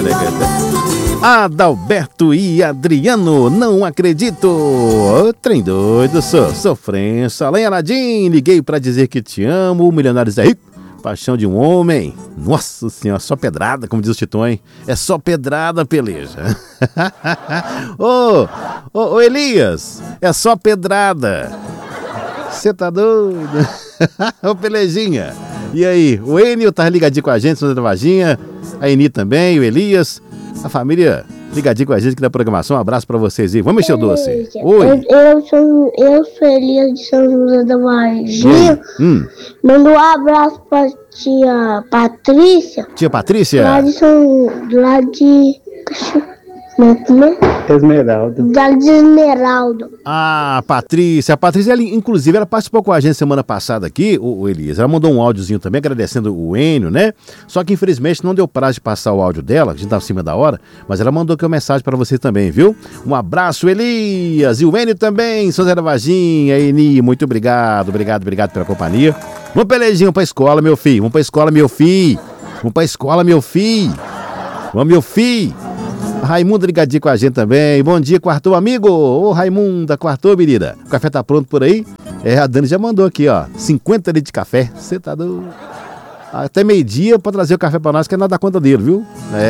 Adalberto e Adriano, não acredito. Ô, trem doido, sofrência. Além Aladim, liguei pra dizer que te amo. O milionário Zé Rico, paixão de um homem. Nossa senhora, só pedrada, como diz o Titão, hein? É só pedrada, peleja. Ô, Elias, é só pedrada. Você tá doido? Ô, Pelejinha. E aí, o Enio tá ligadinho com a gente, Sandra Varginha, a Eni também, o Elias. A família ligadinho com a gente aqui da programação. Um abraço pra vocês aí. Vamos mexer o doce. Oi. Eu sou Elias de São José da Varginha. Mando um abraço pra tia Patrícia. Tia Patrícia? Lá de Esmeralda. De Esmeralda. Ah, Patrícia. A Patrícia, inclusive, ela participou com a gente semana passada aqui, o Elias. Ela mandou um áudiozinho também, agradecendo o Enio, né? Só que, infelizmente, não deu prazo de passar o áudio dela, a gente tava acima da hora, mas ela mandou aqui uma mensagem pra você também, viu? Um abraço, Elias. E o Enio também, São Zé da Varginha, Eni, muito obrigado. Obrigado pela companhia. Vamos, Pelejinho, pra escola, meu filho. Vamos pra escola, meu filho. Vamos, meu filho. Raimundo ligadinho com a gente também. Bom dia, quartou, amigo. Ô, Raimunda, quartou, menina. O café tá pronto por aí? A Dani já mandou aqui, ó. 50 litros de café. Você tá doido? Até meio-dia pra trazer o café pra nós, que é nada da conta dele, viu?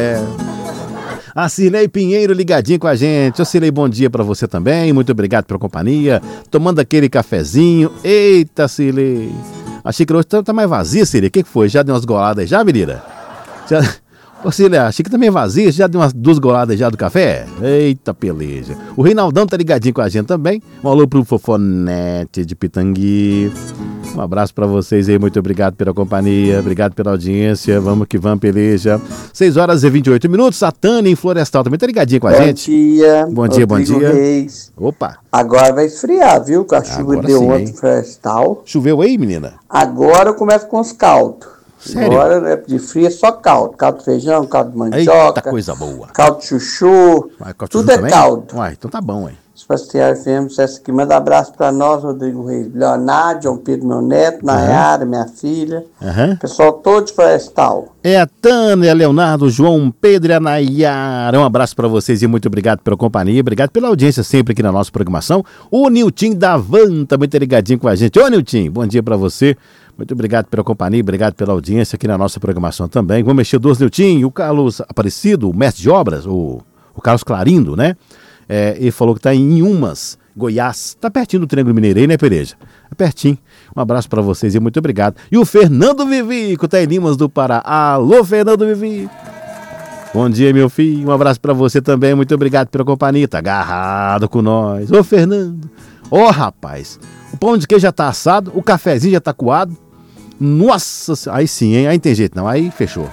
A Cirlei Pinheiro ligadinho com a gente. Ô, Cirlei, bom dia pra você também. Muito obrigado pela companhia. Tomando aquele cafezinho. Eita, Cirlei. A xícara hoje tá mais vazia, Cirlei. O que foi? Já deu umas goladas aí já, menina? Ô, Cília, a xícara também é vazia, já deu umas 2 goladas já do café? Eita, peleja. O Reinaldão tá ligadinho com a gente também. Um alô pro Fofonete de Pitangui. Um abraço pra vocês aí, muito obrigado pela companhia, obrigado pela audiência. Vamos que vamos, peleja. 6h28. A Tânia em Florestal também tá ligadinha com a gente. Bom dia. Bom dia. Reis. Opa. Agora vai esfriar, viu? Que a chuva deu ontem em Florestal. Choveu aí, menina? Agora eu começo com os caldos. Sério? Agora de frio é só caldo. Caldo de feijão, caldo de mandioca. Eita, coisa boa. Caldo de chuchu. Tudo é caldo. Uai, então tá bom, hein? Espacial FM, sucesso aqui. Manda abraço pra nós, Rodrigo Reis, Leonardo, João Pedro, meu neto, Nayara, minha filha. Pessoal todo de Florestal. É a Tânia, Leonardo, João Pedro e a Nayara. Um abraço pra vocês e muito obrigado pela companhia. Obrigado pela audiência sempre aqui na nossa programação. O Nilton da Van também tá ligadinho com a gente. Ô, Nilton, bom dia pra você. Muito obrigado pela companhia, obrigado pela audiência aqui na nossa programação também. Vamos mexer dois, Nilton. O Carlos Aparecido, o mestre de obras, o Carlos Clarindo, né? Ele falou que está em Inhumas, Goiás. Tá pertinho do Triângulo Mineiro aí, né, Pereja? É pertinho. Um abraço para vocês e muito obrigado. E o Fernando Vivico tá em Limas do Pará. Alô, Fernando Vivico. Bom dia, meu filho. Um abraço para você também. Muito obrigado pela companhia. Tá agarrado com nós. Ô, Fernando. Ô, rapaz. O pão de queijo já tá assado. O cafezinho já tá coado. Nossa, aí sim, hein? Aí não tem jeito não. Aí fechou.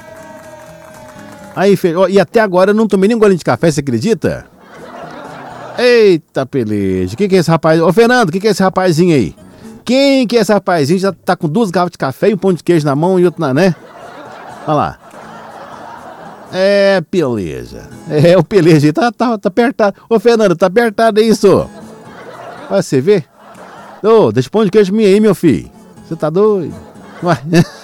E até agora eu não tomei nem um golinho de café, você acredita? Eita, peleja. Quem que é esse rapaz? Ô, Fernando, quem que é esse rapazinho aí? Quem que é esse rapazinho? Já tá com 2 garrafas de café e um pão de queijo na mão e outro na, né? Olha lá. Peleja. O peleja aí tá apertado. Ô, Fernando, tá apertado isso. Vai você ver? Ô, deixa o pão de queijo minha aí, meu filho. Você tá doido? Ué.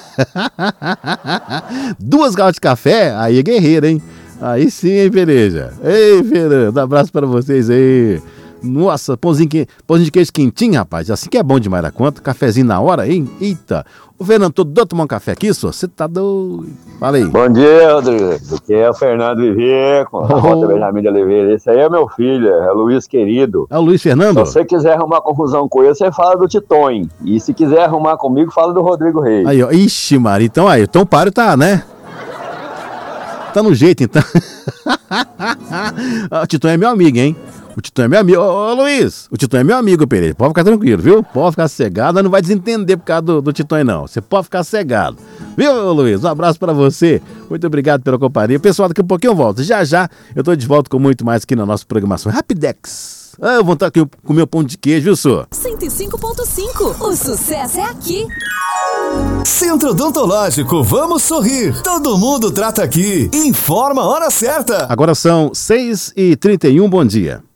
2 garrafas de café? Aí é guerreiro, hein? Aí sim, hein, peleja. Ei, Fernando, abraço para vocês aí. Nossa, pãozinho de queijo quentinho, rapaz. Assim que é bom demais da conta. Cafezinho na hora, hein? Eita. Ô, Fernando, tô doido tomar um café aqui, só? Você tá doido? Fala aí. Bom dia, Rodrigo. Aqui é o Fernando Viveco, a Rota Benjamin de Oliveira. Esse aí é meu filho, é o Luiz Querido. É o Luiz Fernando? Se você quiser arrumar confusão com ele, você fala do Titonho. E se quiser arrumar comigo, fala do Rodrigo Reis. Aí, ó. Ixi, Maria. Então o páreo tá, né? Tá no jeito, então. O Titonho é meu amigo, hein? O Titonho é meu amigo. Ô, Luiz, o Titonho é meu amigo, Pereira. Pode ficar tranquilo, viu? Pode ficar cegado. Não vai desentender por causa do Titonho, não. Você pode ficar cegado. Viu, Luiz? Um abraço pra você. Muito obrigado pela companhia. Pessoal, daqui a pouquinho eu volto. Já eu tô de volta com muito mais aqui na nossa programação. Rapidex. Eu vou estar aqui com o meu pão de queijo, viu, senhor? 105.5. O sucesso é aqui. Centro Odontológico, vamos sorrir. Todo mundo trata aqui. Informa a hora certa. Agora são 6h31, bom dia.